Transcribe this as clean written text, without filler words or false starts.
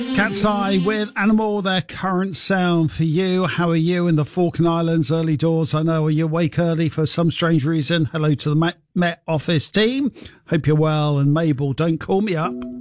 Cat's Eye with Animal, their current sound for you. How are you in the Falkland Islands? Early doors, I know. Are you awake early for some strange reason? Hello to the Met Office team. Hope you're well. And Mabel, don't call me up.